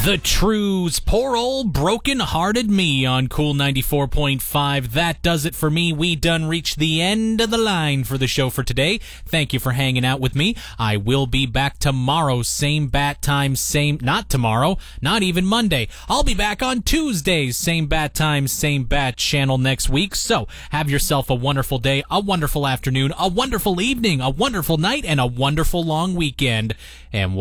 The Trues, poor old broken-hearted me on Cool 94.5. That does it for me. We done reached the end of the line for the show for today. Thank you for hanging out with me. I will be back tomorrow, same bat time, not tomorrow, not even Monday. I'll be back on Tuesdays, same bat time, same bat channel next week. So have yourself a wonderful day, a wonderful afternoon, a wonderful evening, a wonderful night, and a wonderful long weekend. And